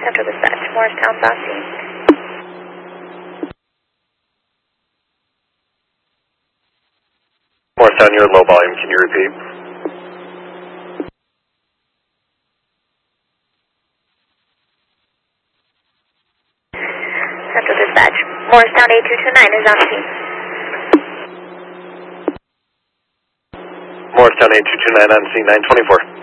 Central Dispatch, Morristown, South Sea. Morristown, you're low volume. Can you repeat? Central Dispatch, Morristown 8229 is on scene. Morristown 8229 on scene 924.